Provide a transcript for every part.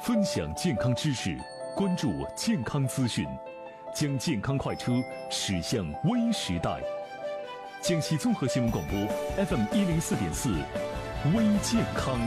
分享健康知识，关注健康资讯，将健康快车驶向微时代。江西综合新闻广播 FM104.4，微健康。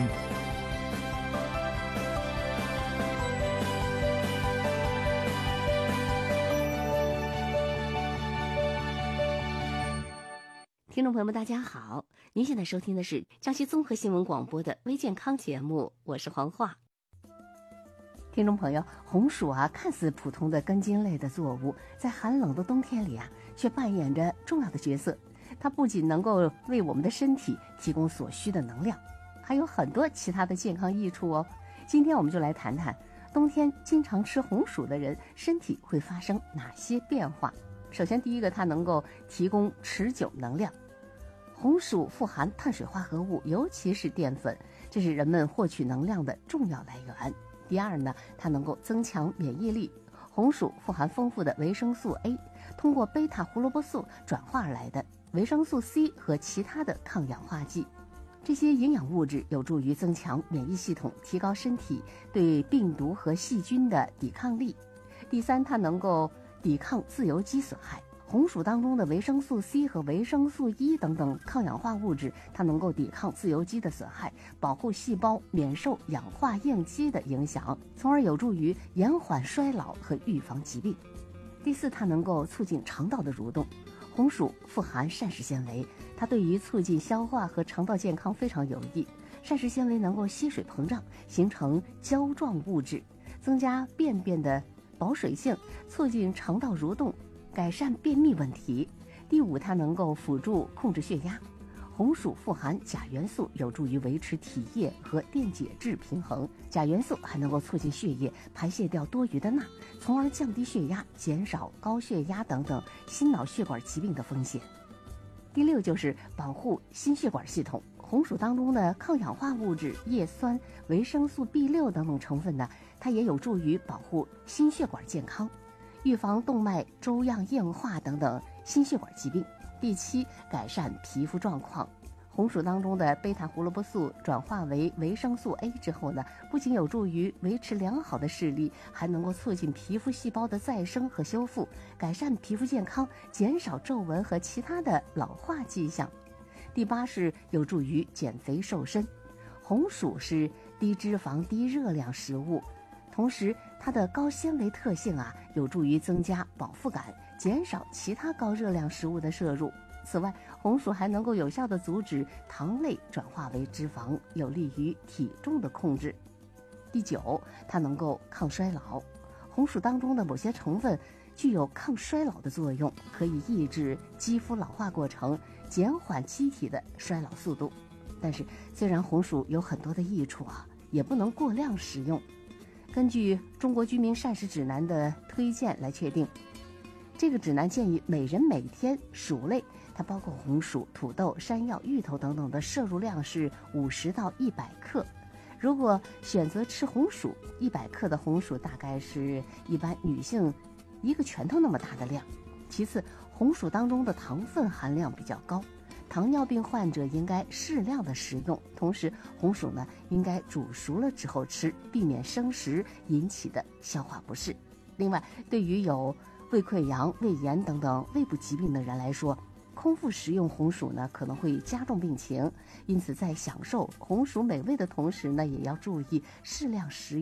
听众朋友们，大家好！您现在收听的是江西综合新闻广播的微健康节目，我是黄化。听众朋友，红薯看似普通的根茎类的作物，在寒冷的冬天里却扮演着重要的角色。它不仅能够为我们的身体提供所需的能量，还有很多其他的健康益处哦。今天我们就来谈谈冬天经常吃红薯的人身体会发生哪些变化。首先，第一个，它能够提供持久能量。红薯富含碳水化合物，尤其是淀粉，这是人们获取能量的重要来源。第二呢，它能够增强免疫力。红薯富含丰富的维生素 A， 通过贝塔胡萝卜素转化而来的维生素 C 和其他的抗氧化剂，这些营养物质有助于增强免疫系统，提高身体对病毒和细菌的抵抗力。第三，它能够抵抗自由基损害。红薯当中的维生素 C 和维生素 E 等等抗氧化物质，它能够抵抗自由基的损害，保护细胞免受氧化应激的影响，从而有助于延缓衰老和预防疾病。第四，它能够促进肠道的蠕动。红薯富含膳食纤维，它对于促进消化和肠道健康非常有益。膳食纤维能够吸水膨胀，形成胶状物质，增加便便的保水性，促进肠道蠕动，改善便秘问题。第五，它能够辅助控制血压。红薯富含钾元素，有助于维持体液和电解质平衡。钾元素还能够促进血液排泄掉多余的钠，从而降低血压，减少高血压等等心脑血管疾病的风险。第六，就是保护心血管系统。红薯当中的抗氧化物质、叶酸、维生素 B6 等等成分呢，它也有助于保护心血管健康，预防动脉粥样硬化等等心血管疾病。第七，改善皮肤状况。红薯当中的贝塔胡萝卜素转化为维生素 A 之后呢，不仅有助于维持良好的视力，还能够促进皮肤细胞的再生和修复，改善皮肤健康，减少皱纹和其他的老化迹象。第八，是有助于减肥瘦身。红薯是低脂肪、低热量食物，同时它的高纤维特性有助于增加饱腹感，减少其他高热量食物的摄入。此外，红薯还能够有效地阻止糖类转化为脂肪，有利于体重的控制。第九，它能够抗衰老。红薯当中的某些成分具有抗衰老的作用，可以抑制肌肤老化过程，减缓机体的衰老速度。但是，虽然红薯有很多的益处也不能过量食用。根据《中国居民膳食指南》的推荐来确定，这个指南建议每人每天薯类，它包括红薯、土豆、山药、芋头等等的摄入量是50到100克。如果选择吃红薯，100克的红薯大概是一般女性一个拳头那么大的量。其次，红薯当中的糖分含量比较高，糖尿病患者应该适量的食用。同时，红薯呢应该煮熟了之后吃，避免生食引起的消化不适。另外，对于有胃溃疡、胃炎等等胃部疾病的人来说，空腹食用红薯呢可能会加重病情，因此在享受红薯美味的同时呢，也要注意适量食用